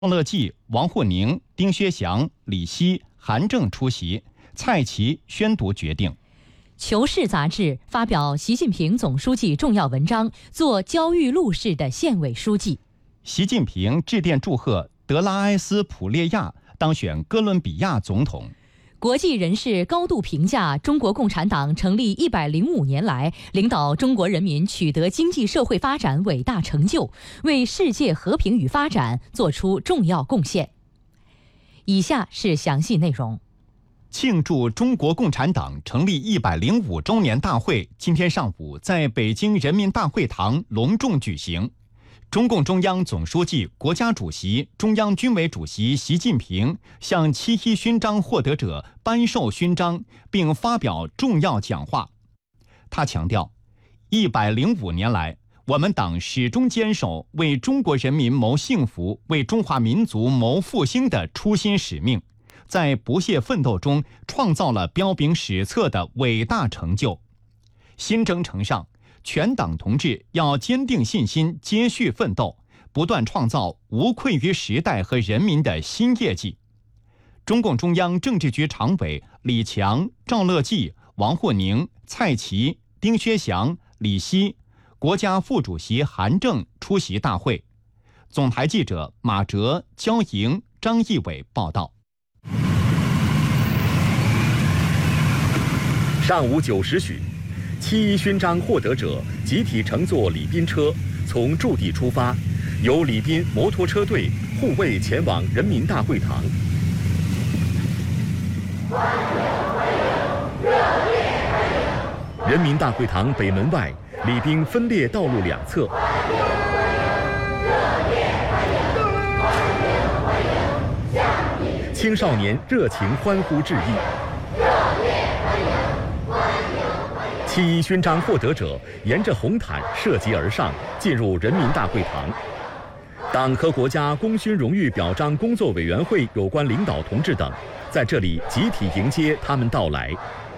赵乐际、王沪宁、丁薛祥、李希、韩正出席，蔡奇宣读决定。 求是杂志发表习近平总书记重要文章，做焦裕禄式的县委书记。 习近平致电祝贺德拉埃斯普列亚当选哥伦比亚总统。 国际人士高度评价中国共产党成立105年来，领导中国人民取得经济社会发展伟大成就，为世界和平与发展作出重要贡献。以下是详细内容。 庆祝中国共产党成立105周年大会今天上午在北京人民大会堂隆重举行。中共中央总书记、国家主席、中央军委主席习近平向7·1勋章获得者颁授勋章，并发表重要讲话。他强调，105年来，我们党始终坚守为中国人民谋幸福、为中华民族谋复兴的初心使命，在不懈奋斗中创造了彪炳史册的伟大成就。新征程上，全党同志要坚定信心，接续奋斗，不断创造无愧于时代和人民的新业绩。中共中央政治局常委李强、赵乐际、王沪宁、蔡奇、丁薛祥、李希，国家副主席韩正出席大会。总台记者马哲、焦莹、张义伟报道。 上午9时许，7·1勋章获得者集体乘坐礼宾车从驻地出发，由礼宾摩托车队护卫前往人民大会堂。人民大会堂北门外，礼宾分列道路两侧。青少年热情欢呼致意。7·1勋章获得者沿着红毯涉级而上，进入人民大会堂。党和国家功勋荣誉表彰工作委员会有关领导同志等在这里集体迎接他们到来。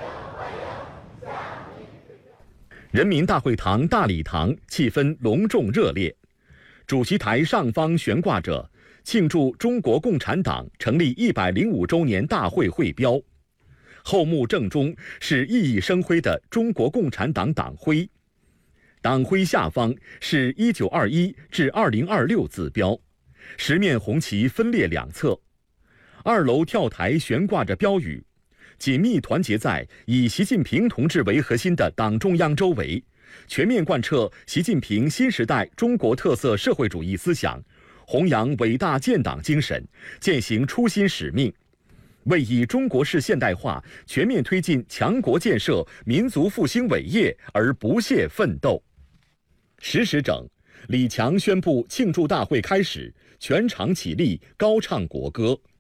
人民大会堂大礼堂气氛隆重热烈，主席台上方悬挂着庆祝中国共产党成立105周年大会会标，后幕正中是熠熠生辉的中国共产党党徽，党徽下方是1921至2026字标，十面红旗分列两侧。2楼跳台悬挂着标语，紧密团结在以习近平同志为核心的党中央周围，全面贯彻习近平新时代中国特色社会主义思想，弘扬伟大建党精神，践行初心使命，为以中国式现代化全面推进强国建设、民族复兴伟业而不懈奋斗。10时整，李强宣布庆祝大会开始，全场起立高唱国歌。